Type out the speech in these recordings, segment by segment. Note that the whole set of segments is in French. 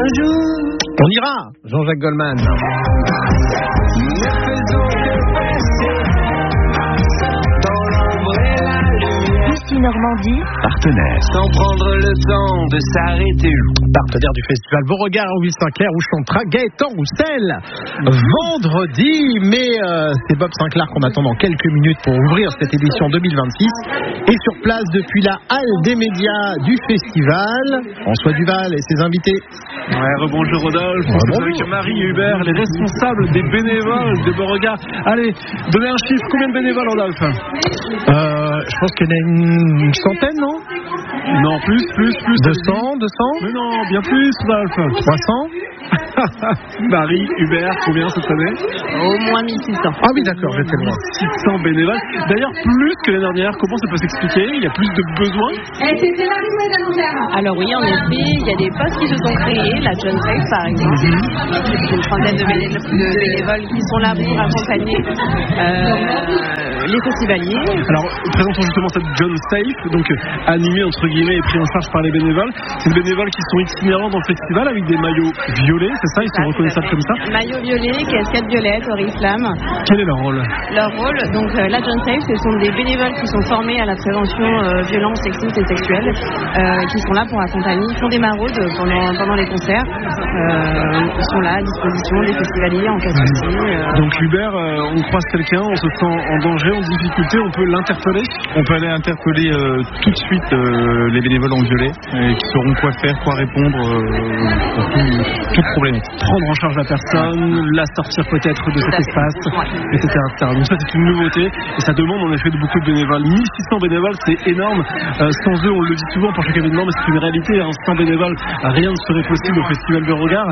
un jour. On ira, Jean-Jacques Goldman. Ne faisons que passer dans l'ombre et la lumière. Ici Normandie, Partenaire. Sans prendre le temps de s'arrêter. Partenaire du festival Beauregard au Ville-Saint-Clair où chantera Gaëtan Roussel vendredi. Mais c'est Bob Sinclair qu'on attend dans quelques minutes pour ouvrir cette édition 2026. Et sur place depuis la halle des médias du festival, François Duval et ses invités. Ouais, rebonjour Rodolphe. Vous savez que Marie et Hubert, les responsables des bénévoles de Beauregard. Allez, donnez un chiffre. Combien de bénévoles, Rodolphe? Je pense qu'il y en a une centaine, non? Non, plus. 200? Mais non, bien plus, Rodolphe. 300? Marie, Hubert, combien cette année? Au moins 1600. Ah oui, d'accord, j'étais loin. 600 bénévoles. D'ailleurs, plus que l'année dernière. Comment ça peut s'expliquer? Il y a plus de besoins? Alors oui, en effet, il y a des postes qui se sont créés, la John Safe par exemple, une trentaine de bénévoles qui sont là pour accompagner les festivaliers. Alors, présentons justement cette John Safe, donc animée entre guillemets et prise en charge par les bénévoles. C'est des bénévoles qui sont itinérants dans le festival avec des maillots violets, c'est ça? Ils sont reconnaissables comme ça? Maillot violet, casquette violette, oriflamme. Quel est leur rôle? Leur rôle, donc la John Safe, ce sont des bénévoles qui sont formés à la prévention violence sexiste et sexuelle, qui sont là pour accompagner, ils font des maraudes pendant les concerts. Ils sont là à disposition des festivaliers en cas de souci. Donc Hubert, on croise quelqu'un, on se sent en danger, en difficulté, on peut l'interpeller? On peut aller interpeller tout de suite les bénévoles en violet qui sauront quoi faire, quoi répondre pour tout problème. Prendre en charge la personne, la sortir peut-être de cet espace, etc., etc. Donc ça c'est une nouveauté et ça demande en effet de beaucoup de bénévoles. 1600 bénévoles, c'est énorme. Sans eux, on le dit souvent pour chaque événement, mais c'est une réalité. Sans bénévoles, rien ne serait possible au Festival Beauregard.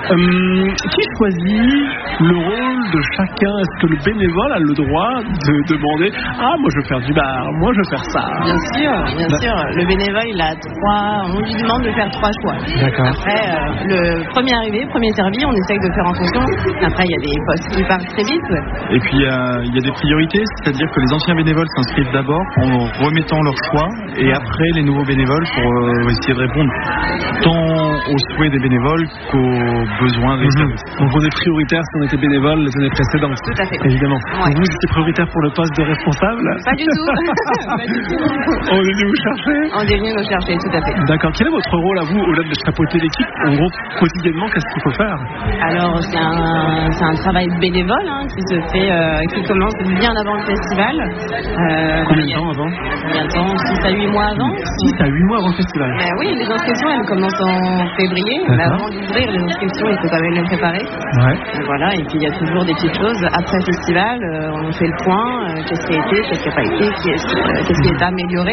Qui choisit le rôle de chacun? Est-ce que le bénévole a le droit de demander moi je veux faire du bar, moi je veux faire ça? Bien sûr. Le bénévole, on lui demande de faire 3 choix. D'accord. Après, le premier arrivé, premier servi, on essaye de faire en fonction. Après, il y a des postes qui partent très vite. Et puis il y a des priorités, c'est-à-dire que les anciens bénévoles s'inscrivent d'abord en remettant leur choix et après les nouveaux bénévoles pour essayer de répondre tant aux souhaits des bénévoles qu'aux besoins des services. Donc on est prioritaire si on était bénévole les années précédentes. Tout à fait. Évidemment. Ouais. Donc vous étiez prioritaire pour le poste de responsable? Pas du tout. Pas du tout. On est venu vous chercher? On est venu nous chercher, tout à fait. D'accord. Quel est votre rôle à vous, au-delà de chapeauter l'équipe? En gros, quotidiennement, qu'est-ce qu'il faut faire? Alors, c'est un travail bénévole qui se fait, qui commence bien avant le festival. Combien de temps avant? Combien de temps? 6 à 8 mois avant. 6 à 8 mois avant le festival? Oui, les inscriptions, elles commencent en février. Mais avant d'ouvrir les inscriptions, il faut quand même les préparer. Ouais. Voilà, et puis il y a toujours des petites choses. Après le festival, on fait le point. Qu'est-ce qui a été, qu'est-ce qui n'a pas été, qu'est-ce qui est amélioré.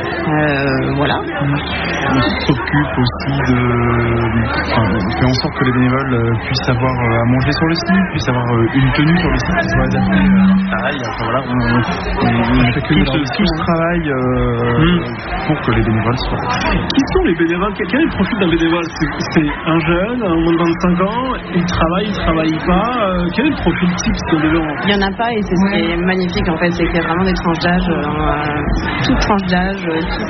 Voilà. On s'occupe aussi on fait en sorte que les bénévoles puissent avoir à manger sur le site, puissent avoir une tenue sur le site qui soit adaptée. Pareil, voilà, on fait tout ce travail pour que les bénévoles soient. Qui sont les bénévoles? Quel est le profil d'un bénévole? C'est un jeune, un moins de 25 ans, il travaille pas. Quel est le profil type de bénévole? Il n'y en a pas et c'est ce qui est magnifique en fait, c'est qu'il y a vraiment des tranches d'âge, toutes tranches d'âge,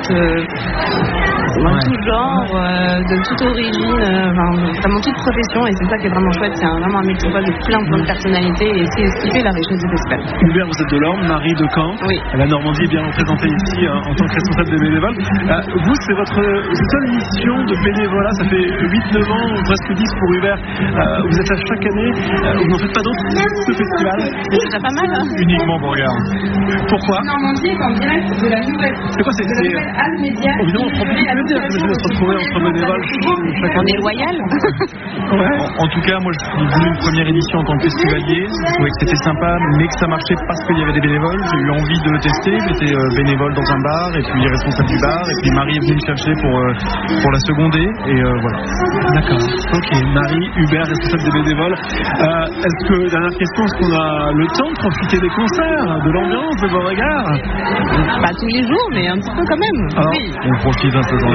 tout genre, de toute origine, vraiment toute profession et c'est ça qui est vraiment chouette, c'est vraiment un métropole de plein de personnalités et c'est ce qui fait la richesse du festival. Hubert, vous êtes de l'Orne, Marie de Caen. Oui. La Normandie est bien représentée ici en tant que responsable des bénévoles. Vous, c'est votre seule mission de bénévolat, ça fait 8-9 ans, presque 10 pour Hubert. Vous êtes là chaque année, vous n'en faites pas d'autres ce festival? C'est déjà pas mal, hein? Uniquement Beauregard. Pourquoi? Normandie est en direct de la nouvelle. C'est quoi, c'est Halle Média. Évidemment, on prend beaucoup de plaisir de se retrouver entre bénévoles. On est loyal. En tout cas, moi je suis venu une première édition en tant que festivalier. Je trouvais que c'était sympa, mais que ça marchait parce qu'il y avait des bénévoles. J'ai eu envie de le tester. J'étais bénévole dans un bar et puis responsable du bar. Et puis Marie est venue me chercher pour la seconder. Et voilà. D'accord. Ok. Marie, Hubert, responsable des bénévoles. Est-ce que, dernière question, est-ce qu'on a le temps de profiter des concerts, de l'ambiance, de Beauregard? Pas tous les jours, mais un petit peu quand même. Alors, oui. on profite un peu dans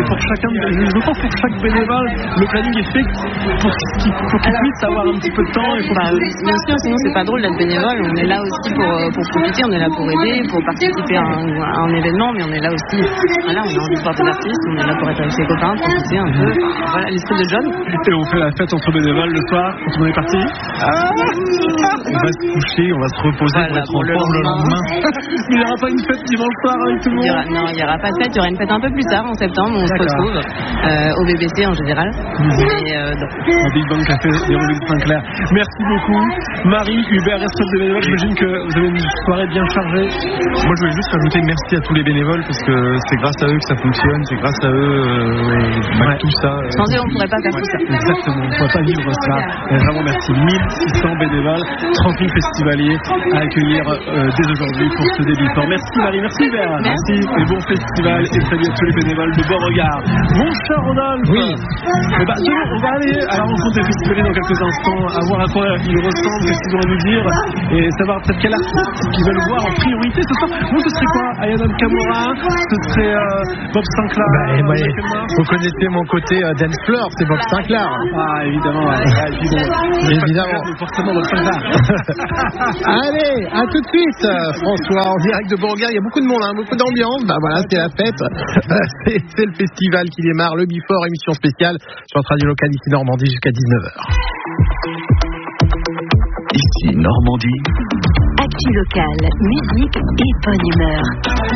Et pour chacun, je pense pour chaque bénévole, le planning est fait pour qu'ils puissent avoir un petit peu de temps. Et pour bien sûr, sinon c'est pas drôle d'être bénévole. On est là aussi pour profiter, on est là pour aider, pour participer à un événement, mais on est là aussi, voilà, on a envie de voir des artistes, on est là pour être avec ses copains, profiter un peu, voilà, l'esprit de John. Et on fait la fête entre bénévoles le soir quand on est parti. On va se coucher, on va se reposer, Voilà, pour être en forme le lendemain. Il n'y aura pas une fête dimanche soir avec tout le monde. Il n'y aura pas de fête, il y aura une fête un peu plus tard en septembre, on se retrouve au BBC en général. Au Big Bang Café des rues de Saint-Clair. Merci beaucoup. Marie, Hubert, responsable des bénévoles, j'imagine que vous avez une soirée bien chargée. Moi je voulais juste rajouter merci à tous les bénévoles parce que c'est grâce à eux que ça fonctionne, c'est grâce à eux tout ça. Sans eux on ne pourrait pas faire tout ça. Exactement, on ne pourrait pas vivre ça. Vraiment merci. 1600 bénévoles, 30 000 festivaliers à accueillir dès aujourd'hui pour ce début fort. Merci Marie, merci Hubert. Merci et bon festival et salut à tous les bénévoles de Beauregard. Mon cher Rodolphe. Oui. On va aller à la rencontre des festivaliers dans quelques instants, à voir à quoi ils ressemblent, qu'est-ce qu'ils ont à nous dire et savoir peut-être quel artiste qu'ils veulent voir en priorité ce soir. Vous, ce serait quoi? Ayana Nakamura, ce serait Bob Sinclair. Vous connaissez mon côté dance floor, c'est Bob Sinclair. Ah évidemment. Évidemment. Forcément Bob Sinclair. Allez, à tout de suite, François, en direct de Beauregard. Il y a beaucoup de monde, beaucoup d'ambiance. Voilà, c'est la fête. C'est le festival qui démarre, le Before, émission spéciale sur notre radio locale ici Normandie jusqu'à 19h. Ici Normandie. Actu locale, musique et bonne humeur.